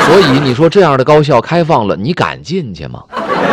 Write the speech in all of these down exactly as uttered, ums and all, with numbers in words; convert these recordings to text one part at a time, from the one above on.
所以你说这样的高校开放了，你敢进去吗？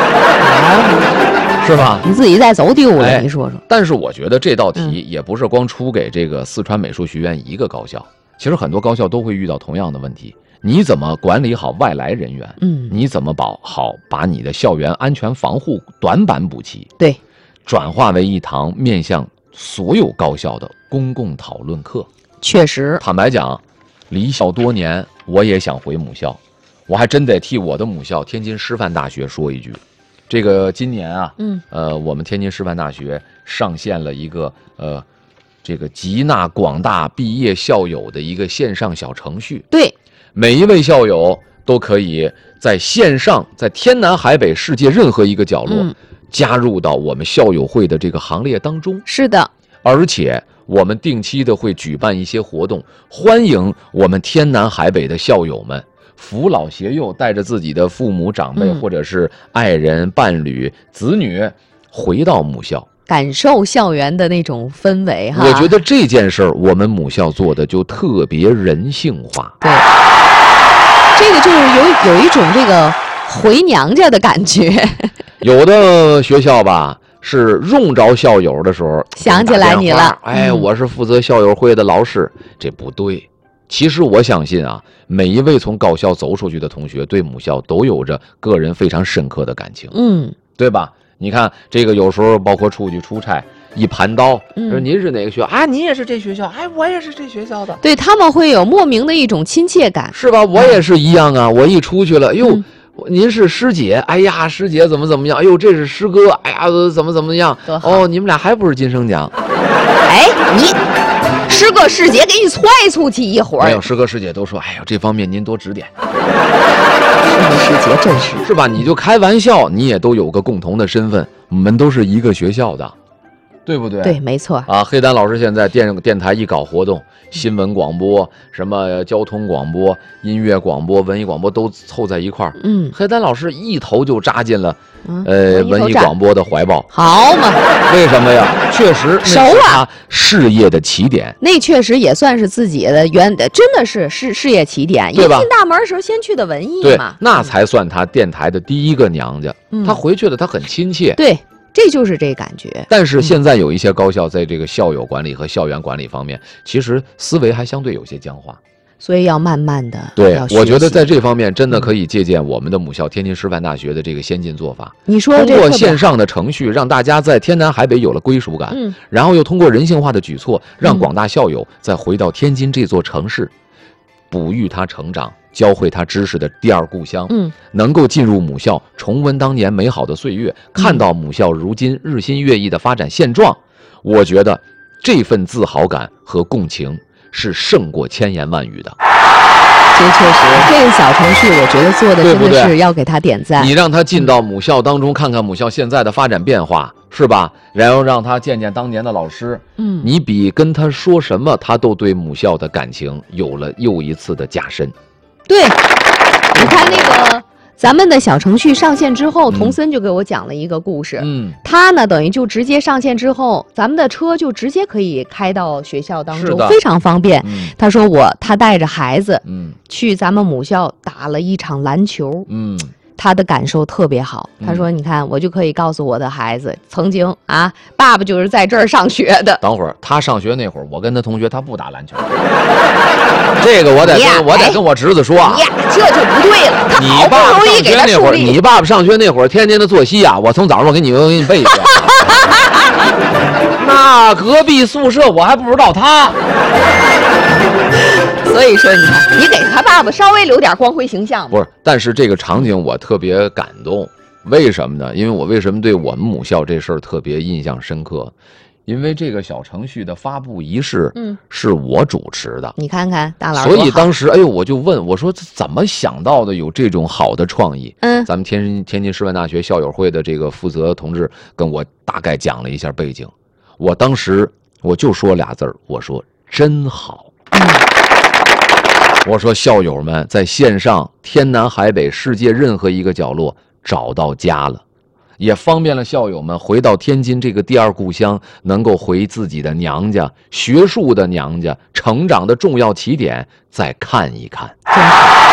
是吧？ 你自己再走丢了， 哎、 你说说。 但是我觉得这道题也不是光出给这个四川美术学院一个高校，其实很多高校都会遇到同样的问题。你怎么管理好外来人员？ 嗯， 你怎么保好把你的校园安全防护短板补齐？ 对， 转化为一堂面向所有高校的公共讨论课。 确实， 坦白讲，离校多年，我也想回母校，我还真得替我的母校天津师范大学说一句。这个今年啊， 嗯， 呃，我们天津师范大学上线了一个呃，这个集纳广大毕业校友的一个线上小程序。 对， 每一位校友都可以在线上，在天南海北世界任何一个角落， 嗯、 加入到我们校友会的这个行列当中。 是的， 而且我们定期的会举办一些活动，欢迎我们天南海北的校友们扶老携幼，带着自己的父母长辈、 嗯、 或者是爱人、伴侣、子女回到母校， 感受校园的那种氛围哈。 我觉得这件事儿我们母校做的就特别人性化。 对，这个就是有有一种这个回娘家的感觉。 有的学校吧，是用着校友的时候想起来你了， 哎，嗯、我是负责校友会的老师，这不对。其实我相信啊，每一位从高校走出去的同学，对母校都有着个人非常深刻的感情， 嗯， 对吧？你看这个有时候包括出去出差，一盘刀， 嗯、 说您是哪个学校啊？您也是这学校，哎，我也是这学校的， 对他们会有莫名的一种亲切感， 是吧？我也是一样啊，我一出去了，哟。嗯，您是师姐，哎呀，师姐怎么怎么样？哎呦，这是师哥，哎呀，怎么怎么样？哦，你们俩还不是金生奖？ 哎，你师哥师姐给你踹出去一会儿。 没有，师哥师姐都说，哎呀，这方面您多指点。 师哥师姐真是是吧？你就开玩笑，你也都有个共同的身份，我们都是一个学校的，对不对？ 对，没错啊。黑丹老师现在电电台一搞活动，新闻广播、什么交通广播、音乐广播、文艺广播都凑在一块儿。 嗯， 黑丹老师一头就扎进了、 嗯、 呃文艺广播的怀抱。 好嘛？ 为什么呀？确实熟啊， 事业的起点。 那确实也算是自己的原，真的是事事业起点。 对吧？ 一进大门的时候，先去的文艺嘛， 对，那才算他电台的第一个娘家。 嗯、 他回去了，他很亲切。 对。这就是这感觉。 但是现在有一些高校在这个校友管理和校园管理方面，其实思维还相对有些僵化， 所以要慢慢的。 对，我觉得在这方面真的可以借鉴我们的母校天津师范大学的这个先进做法。 你说通过线上的程序，让大家在天南海北有了归属感， 嗯， 然后又通过人性化的举措，让广大校友再回到天津这座城市，哺育他成长。教会他知识的第二故乡， 嗯， 能够进入母校，重温当年美好的岁月，看到母校如今日新月异的发展现状，我觉得这份自豪感和共情是胜过千言万语的。 这确实，这个小程序我觉得做的真的是要给他点赞。 你让他进到母校当中，看看母校现在的发展变化，是吧？然后让他见见当年的老师， 嗯， 你比跟他说什么，他都对母校的感情有了又一次的加深。 对，你看那个咱们的小程序上线之后，童森就给我讲了一个故事。 嗯， 他呢等于就直接上线之后，咱们的车就直接可以开到学校当中，非常方便。 嗯、 他说我他带着孩子， 嗯， 去咱们母校打了一场篮球。 嗯。 他的感受特别好，他说：“你看，我就可以告诉我的孩子，曾经啊，爸爸就是在这儿上学的。” 等会儿他上学那会儿，我跟他同学他不打篮球，这个我得跟我得跟我侄子说啊， 呀，这就不对了。他你爸爸上学那会儿，你爸爸上学那会儿，天天的作息啊，我从早上我给你我给你背一遍。那隔壁宿舍我还不知道他。 所以说，你看，你给他爸爸稍微留点光辉形象。 不是，但是这个场景我特别感动，为什么呢？因为我为什么对我们母校这事儿特别印象深刻？因为这个小程序的发布仪式，嗯，是我主持的。 你看看，大佬， 所以当时，哎呦，我就问我说，怎么想到的有这种好的创意？ 嗯， 咱们天津天津师范大学校友会的这个负责同志跟我大概讲了一下背景，我当时我就说俩字儿，我说真好。我说校友们在线上天南海北世界任何一个角落找到家了，也方便了校友们回到天津这个第二故乡，能够回自己的娘家，学术的娘家，成长的重要起点再看一看。